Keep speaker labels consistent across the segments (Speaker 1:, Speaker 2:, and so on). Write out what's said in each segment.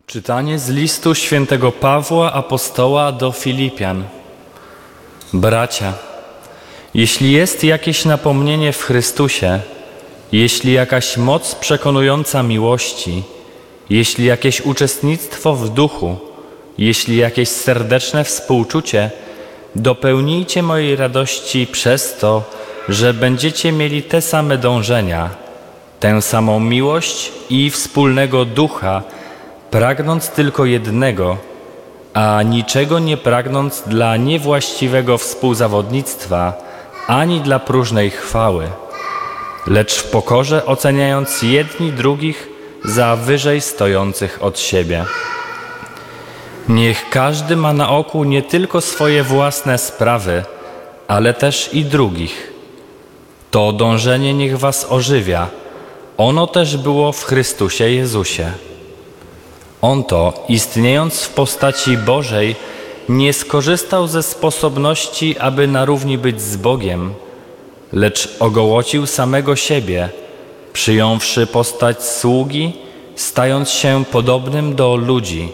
Speaker 1: Czytanie z listu świętego Pawła apostoła do Filipian. Bracia, jeśli jest jakieś napomnienie w Chrystusie, jeśli jakaś moc przekonująca miłości, jeśli jakieś uczestnictwo w duchu, jeśli jakieś serdeczne współczucie, dopełnijcie mojej radości przez to, że będziecie mieli te same dążenia, tę samą miłość i wspólnego ducha, pragnąc tylko jednego, a niczego nie pragnąc dla niewłaściwego współzawodnictwa, ani dla próżnej chwały, lecz w pokorze oceniając jedni drugich za wyżej stojących od siebie. Niech każdy ma na oku nie tylko swoje własne sprawy, ale też i drugich. To dążenie niech was ożywia. Ono też było w Chrystusie Jezusie. On to, istniejąc w postaci Bożej, nie skorzystał ze sposobności, aby na równi być z Bogiem, lecz ogołocił samego siebie, przyjąwszy postać sługi, stając się podobnym do ludzi.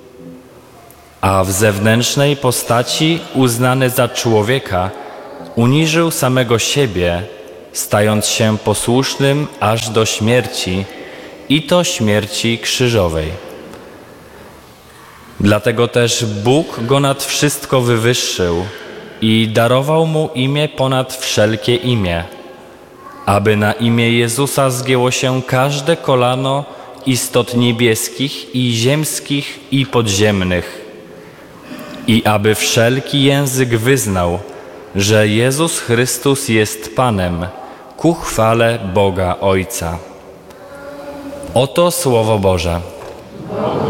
Speaker 1: A w zewnętrznej postaci, uznany za człowieka, uniżył samego siebie, stając się posłusznym aż do śmierci, i to śmierci krzyżowej. Dlatego też Bóg go nad wszystko wywyższył i darował mu imię ponad wszelkie imię, aby na imię Jezusa zgięło się każde kolano istot niebieskich i ziemskich i podziemnych, i aby wszelki język wyznał, że Jezus Chrystus jest Panem, ku chwale Boga Ojca. Oto Słowo Boże.